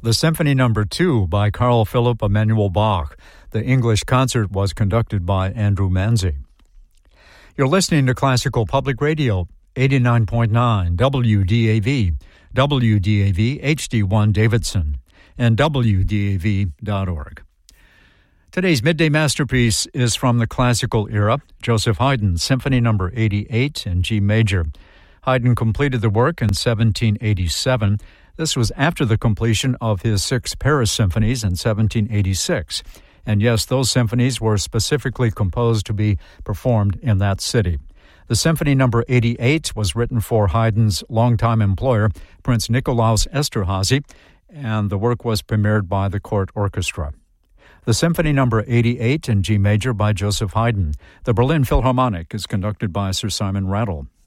The Symphony No. 2 by Carl Philipp Emanuel Bach. The English concert was conducted by Andrew Manzi. You're listening to Classical Public Radio, 89.9 WDAV, WDAV HD1 Davidson, and WDAV.org. Today's midday masterpiece is from the classical era, Joseph Haydn, Symphony No. 88 in G major. Haydn completed the work in 1787. This was after the completion of his 6 Paris symphonies in 1786. And yes, those symphonies were specifically composed to be performed in that city. The Symphony No. 88 was written for Haydn's longtime employer, Prince Nikolaus Esterházy, and the work was premiered by the court orchestra. The Symphony No. 88 in G major by Joseph Haydn. The Berlin Philharmonic is conducted by Sir Simon Rattle.